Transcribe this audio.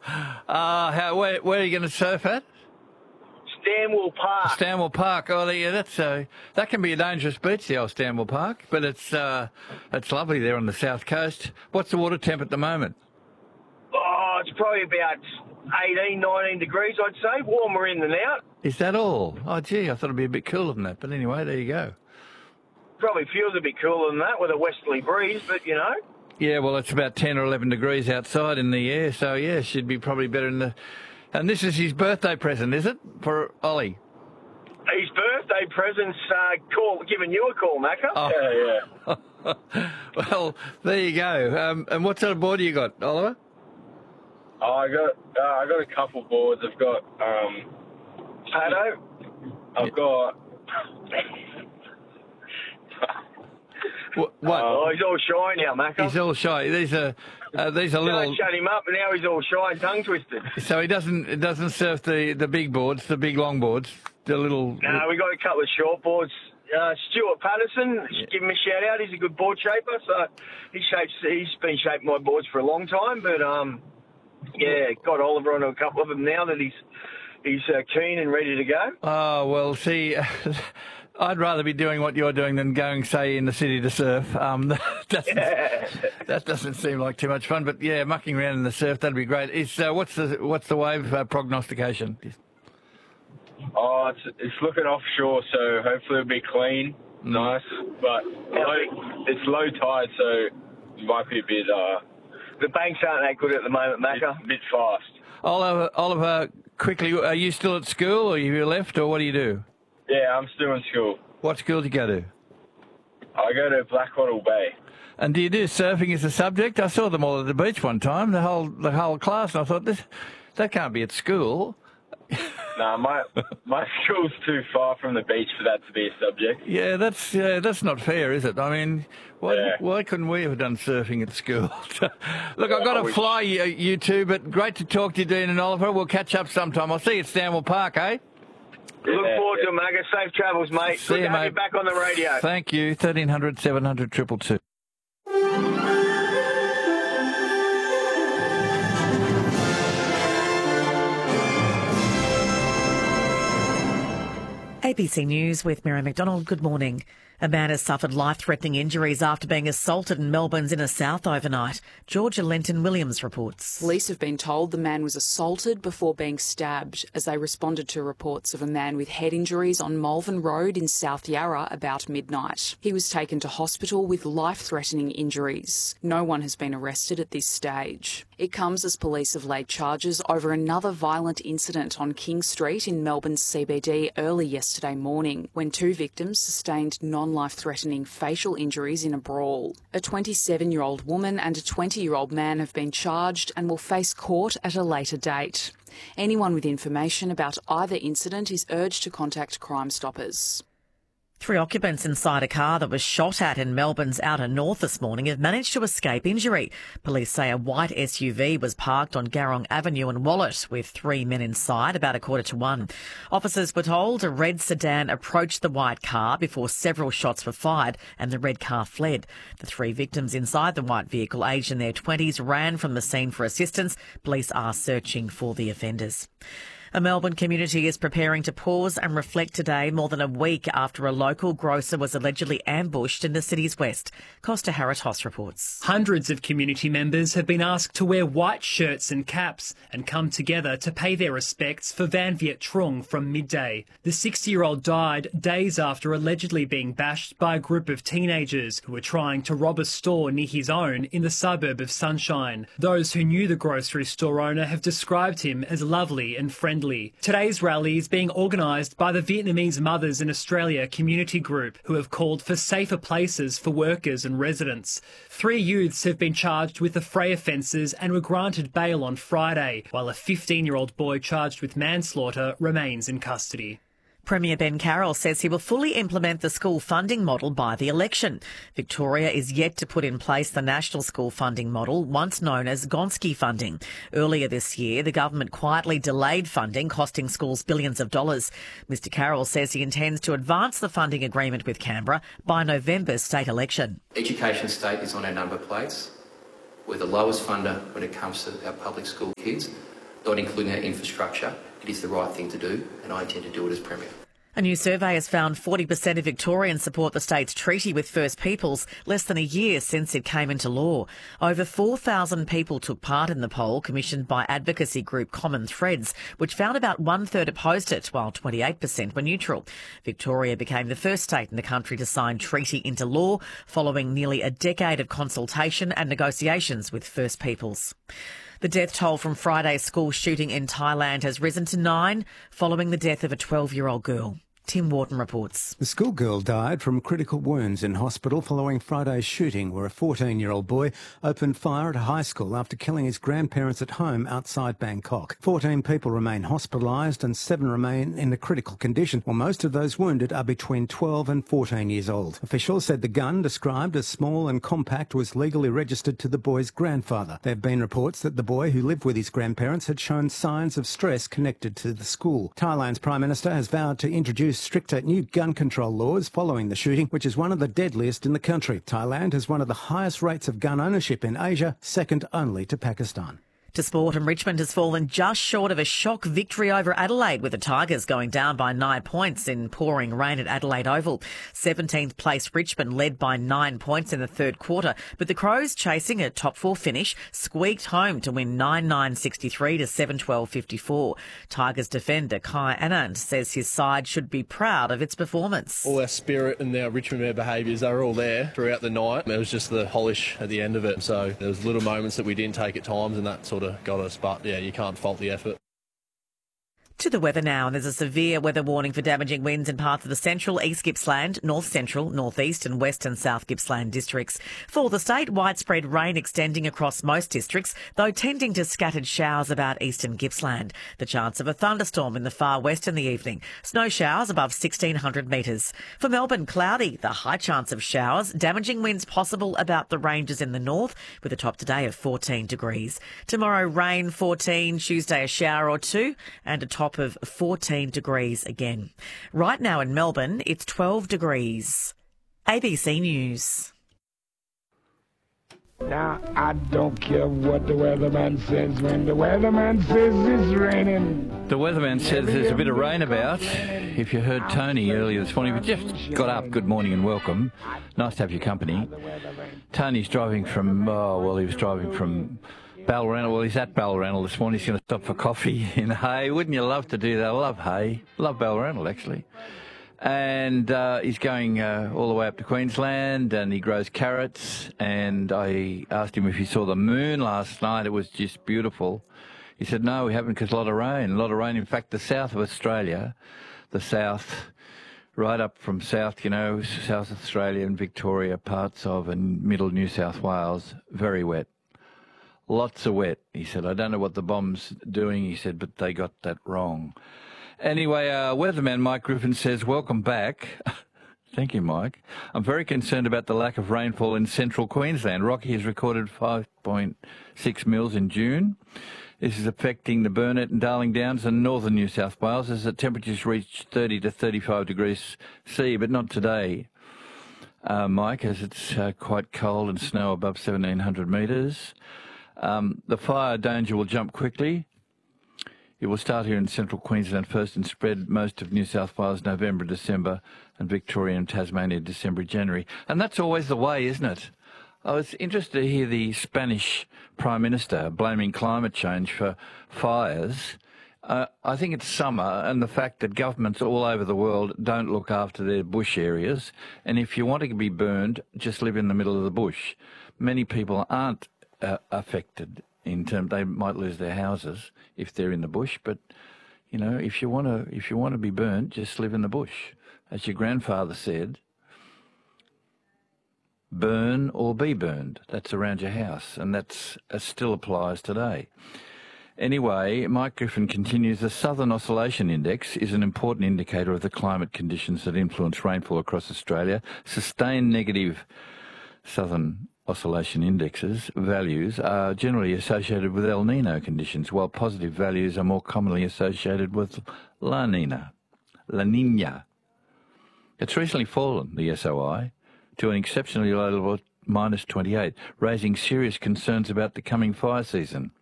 Where are you going to surf at? Stanwell Park. Stanwell Park. Oh, yeah, that can be a dangerous beach, the old Stanwell Park, but it's lovely there on the south coast. What's the water temp at the moment? Oh, it's probably about 18, 19 degrees, I'd say. Warmer in than out. Is that all? Oh, gee, I thought it'd be a bit cooler than that. But anyway, there you go. Probably feels a bit cooler than that with a westerly breeze, but, you know. Yeah, well, it's about 10 or 11 degrees outside in the air, so, yeah, should be probably better in the... And this is his birthday present, is it, for Ollie? His birthday present's giving you a call, Macca. Oh. Yeah. Well, there you go. And what sort of board do you got, Oliver? Oh, I got a couple boards. I've got Pato. I've got. What? He's all shy now, Macca. He's all shy. These are little. Don't shut him up, and now he's all shy and tongue twisted. So he doesn't surf the big boards, the big long boards, the little. No, we got a couple of short boards. Stuart Patterson, give him a shout out. He's a good board shaper, so he's been shaping my boards for a long time. But got Oliver onto a couple of them now that he's keen and ready to go. Oh well, see. I'd rather be doing what you're doing than going, say, in the city to surf. That doesn't seem like too much fun. But yeah, mucking around in the surf, that'd be great. What's the wave prognostication? Oh, it's looking offshore, so hopefully it'll be clean, nice. But it's low tide, so it might be a bit. The banks aren't that good at the moment, Macca. A bit fast. Oliver, quickly, are you still at school, or you left, or what do you do? Yeah, I'm still in school. What school do you go to? I go to Blackwattle Bay. And do you do surfing as a subject? I saw them all at the beach one time, the whole class, and I thought, that can't be at school. No, my school's too far from the beach for that to be a subject. Yeah, that's not fair, is it? I mean, why couldn't we have done surfing at school? Look, I've got to fly, you two, but great to talk to you, Dean and Oliver. We'll catch up sometime. I'll see you at Stanwell Park, eh? Look forward to it, Macca. Safe travels, mate. Good to have you back on the radio. Thank you. 1300 700 222. ABC News with Mary McDonald. Good morning. A man has suffered life-threatening injuries after being assaulted in Melbourne's inner south overnight. Georgia Lenton-Williams reports. Police have been told the man was assaulted before being stabbed as they responded to reports of a man with head injuries on Malvern Road in South Yarra about midnight. He was taken to hospital with life-threatening injuries. No one has been arrested at this stage. It comes as police have laid charges over another violent incident on King Street in Melbourne's CBD early yesterday morning, when two victims sustained non-life-threatening facial injuries in a brawl. A 27-year-old woman and a 20-year-old man have been charged and will face court at a later date. Anyone with information about either incident is urged to contact Crime Stoppers. 3 occupants inside a car that was shot at in Melbourne's outer north this morning have managed to escape injury. Police say a white SUV was parked on Garrong Avenue in Wallet with 3 men inside about 1:45. Officers were told a red sedan approached the white car before several shots were fired and the red car fled. The 3 victims inside the white vehicle, aged in their 20s, ran from the scene for assistance. Police are searching for the offenders. A Melbourne community is preparing to pause and reflect today, more than a week after a local grocer was allegedly ambushed in the city's west. Costa Haratos reports. Hundreds of community members have been asked to wear white shirts and caps and come together to pay their respects for Van Viet Trong from midday. The 60-year-old died days after allegedly being bashed by a group of teenagers who were trying to rob a store near his own in the suburb of Sunshine. Those who knew the grocery store owner have described him as lovely and friendly. Today's rally is being organised by the Vietnamese Mothers in Australia community group, who have called for safer places for workers and residents. 3 youths have been charged with the Frey offences and were granted bail on Friday, while a 15-year-old boy charged with manslaughter remains in custody. Premier Ben Carroll says he will fully implement the school funding model by the election. Victoria is yet to put in place the national school funding model, once known as Gonski funding. Earlier this year, the government quietly delayed funding, costing schools billions of dollars. Mr Carroll says he intends to advance the funding agreement with Canberra by November's state election. Education State is on our number plates. We're the lowest funder when it comes to our public school kids. not including our infrastructure, it is the right thing to do, and I intend to do it as Premier. A new survey has found 40% of Victorians support the state's treaty with First Peoples less than a year since it came into law. Over 4,000 people took part in the poll commissioned by advocacy group Common Threads, which found about one-third opposed it, while 28% were neutral. Victoria became the first state in the country to sign treaty into law, following nearly a decade of consultation and negotiations with First Peoples. The death toll from Friday's school shooting in Thailand has risen to 9, following the death of a 12-year-old girl. Tim Wharton reports. The schoolgirl died from critical wounds in hospital following Friday's shooting, where a 14-year-old boy opened fire at a high school after killing his grandparents at home outside Bangkok. 14 people remain hospitalised and 7 remain in a critical condition, while most of those wounded are between 12 and 14 years old. Officials said the gun, described as small and compact, was legally registered to the boy's grandfather. There have been reports that the boy, who lived with his grandparents, had shown signs of stress connected to the school. Thailand's Prime Minister has vowed to introduce stricter new gun control laws following the shooting, which is one of the deadliest in the country. Thailand has one of the highest rates of gun ownership in Asia, second only to Pakistan. To sport, and Richmond has fallen just short of a shock victory over Adelaide, with the Tigers going down by 9 points in pouring rain at Adelaide Oval. 17th place Richmond led by 9 points in the third quarter, but the Crows, chasing a top 4 finish, squeaked home to win 9-9-63 to 7-12-54. Tigers defender Kai Anand says his side should be proud of its performance. All our spirit and our Richmond behaviours, they were all there throughout the night. It was just the polish at the end of it. So there was little moments that we didn't take at times, and that sort of got us, but yeah, you can't fault the effort. To the weather now, and there's a severe weather warning for damaging winds in parts of the central, east Gippsland, north central, northeast and west and south Gippsland districts. For the state, widespread rain extending across most districts, though tending to scattered showers about eastern Gippsland. The chance of a thunderstorm in the far west in the evening. Snow showers above 1,600 metres. For Melbourne, cloudy, the high chance of showers. Damaging winds possible about the ranges in the north, with a top today of 14 degrees. Tomorrow, rain 14, Tuesday a shower or 2, and a top of 14 degrees again. Right now in Melbourne, it's 12 degrees. ABC News. Now, I don't care what the weatherman says when the weatherman says it's raining. The weatherman says there's a bit of rain about. If you heard Tony earlier this morning, we just got up. Good morning and welcome. Nice to have your company. Tony's driving from, he was driving from Balranald. Well, he's at Balranald this morning. He's going to stop for coffee in Hay. Wouldn't you love to do that? I love Hay. Love Balranald, actually. And he's going all the way up to Queensland, and he grows carrots. And I asked him if he saw the moon last night. It was just beautiful. He said, no, we haven't, because a lot of rain. A lot of rain. In fact, the south of Australia, the south, right up from south, South Australia and Victoria, parts of, and middle New South Wales, very wet. Lots of wet. He said, I don't know what the bomb's doing, he said, but they got that wrong. Anyway, weatherman Mike Griffin says, welcome back. Thank you, Mike. I'm very concerned about the lack of rainfall in central Queensland. Rocky has recorded 5.6 mils in June. This is affecting the Burnett and Darling Downs and northern New South Wales as the temperatures reach 30 to 35 degrees C, but not today, Mike, as it's quite cold and snow above 1,700 metres. The fire danger will jump quickly. It will start here in central Queensland first and spread most of New South Wales November, December, and Victoria and Tasmania December, January. And that's always the way, isn't it? I was interested to hear the Spanish Prime Minister blaming climate change for fires. I think it's summer, and the fact that governments all over the world don't look after their bush areas. And if you want to be burned, just live in the middle of the bush. Many people aren't affected in terms they might lose their houses if they're in the bush, but if you want to be burnt, just live in the bush. As your grandfather said, burn or be burned. That's around your house, and that still applies today. Anyway, Mike Griffin continues, the Southern Oscillation Index is an important indicator of the climate conditions that influence rainfall across Australia. Sustained negative Southern Oscillation Indexes values are generally associated with El Nino conditions, while positive values are more commonly associated with La Nina. It's recently fallen, the SOI, to an exceptionally low level of -28, raising serious concerns about the coming fire season.